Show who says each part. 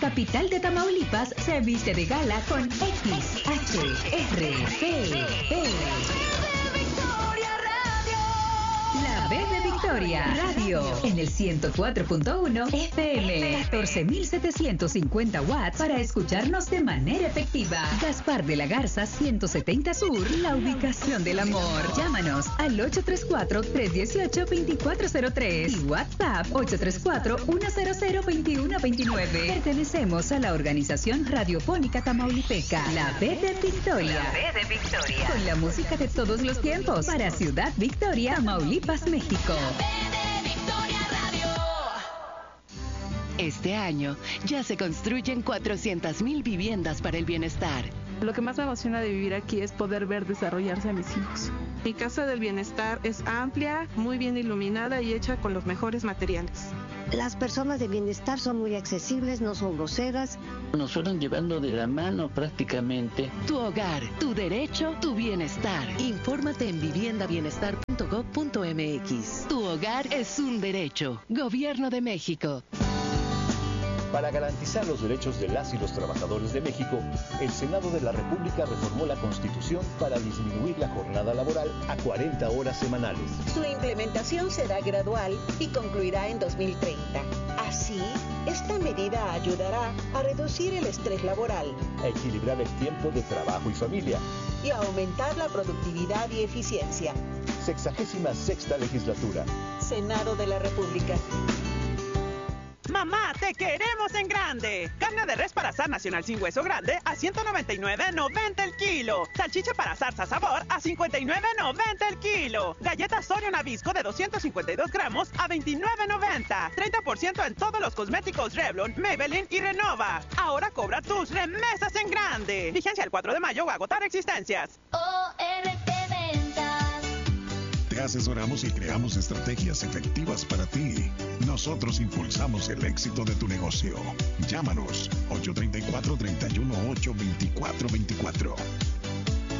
Speaker 1: capital de Tamaulipas se viste de gala con XHRPP. La B de Victoria Radio en el 104.1 FM, 14.750 watts para escucharnos de manera efectiva. Gaspar de la Garza 170 Sur, la ubicación del amor. Llámanos al 834-318-2403 y WhatsApp 834-100-2129. Pertenecemos a la Organización Radiofónica Tamaulipeca, la B de Victoria. La B de Victoria. Con la música de todos los tiempos para Ciudad Victoria, Tamaulipas, México.
Speaker 2: Este año ya se construyen 400,000 viviendas para el bienestar.
Speaker 3: Lo que más me emociona de vivir aquí es poder ver desarrollarse a mis hijos. Mi casa del bienestar es amplia, muy bien iluminada y hecha con los mejores materiales.
Speaker 4: Las personas de bienestar son muy accesibles, no son groseras.
Speaker 5: Nos fueron llevando de la mano prácticamente.
Speaker 2: Tu hogar, tu derecho, tu bienestar. Infórmate en viviendabienestar.gov.mx. Tu hogar es un derecho. Gobierno de México.
Speaker 6: Para garantizar los derechos de las y los trabajadores de México, el Senado de la República reformó la Constitución para disminuir la jornada laboral a 40 horas semanales.
Speaker 7: Su implementación será gradual y concluirá en 2030. Así, esta medida ayudará a reducir el estrés laboral,
Speaker 6: a equilibrar el tiempo de trabajo y familia
Speaker 7: y a aumentar la productividad y eficiencia.
Speaker 6: 66ª legislatura.
Speaker 7: Senado de la República.
Speaker 8: Mamá, te queremos en grande. Carne de res para asar nacional sin hueso grande a $199.90 el kilo. Salchicha para salsa sabor a $59.90 el kilo. Galletas Oreo Nabisco de 252 gramos a $29.90. 30% en todos los cosméticos Revlon, Maybelline y Renova. Ahora cobra tus remesas en grande. Vigencia el 4 de mayo o agotar existencias.
Speaker 9: Te asesoramos y creamos estrategias efectivas para ti. Nosotros impulsamos el éxito de tu negocio. Llámanos 834-318-2424.